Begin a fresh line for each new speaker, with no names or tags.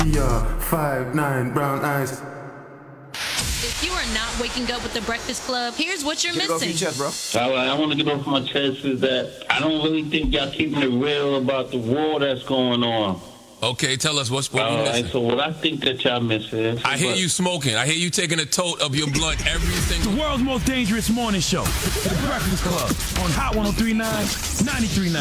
Yeah, 5'9", brown eyes.
If you are not waking up with the Breakfast Club, here's what you're
Get it off your
missing.
chest, bro.
I want to get off my chest is that I don't really think y'all keeping it real about the war that's going on.
Okay, tell us what we
All
missing.
right, so what I think that y'all missing is...
I hear you smoking. I hear you taking a tote of your blunt every single...
The world's most dangerous morning show. The Breakfast Club on Hot 103.9, 93.9.